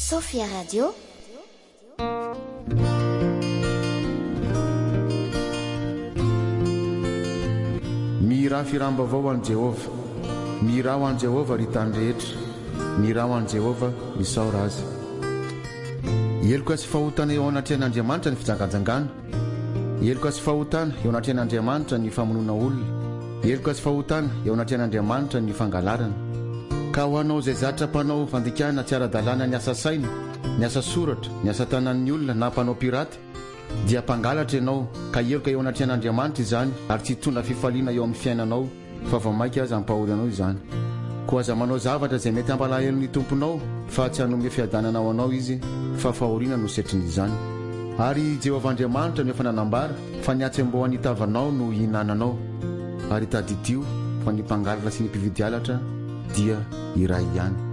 Sofia Radio. Mira firambavao ho an'i Jehova, mira ho an'i Jehova ry tany rehetra, mira ho an'i Jehova misaora azy. Eloko sy fahotana eo anatrehan'Andriamanitra ny fijangajangana, eloko sy fahotana eo anatrehan'Andriamanitra ny famonoana olona, eloko sy fahotana eo anatrehan'Andriamanitra ny fangalarana. Ka ho anao izay zatra mpanao fandikana tsy ara-dalàna ny asa saina, ny asa soratra, ny asa tanan'ny olona na mpanao pirata, dia mpangalatra ianao ka eloka eo anatrehan'Andriamanitra izany ary tsy hitondra fifaliana eo amin'ny fiainanao fa vao maika aza hampahory anao izany. Koa aza manao zavatra izay mety hampalahelo ny tomponao fa tsy hanome fiadanana ao anao izy fa fahoriana no setrin'izany. Ary Jehovah Andriamanitra no efa nanambara fa ny atsembo hanitavanao no hihinananao ary tadidio fa ny mpangalatra sy ny mpividy alatra dia iray ihany.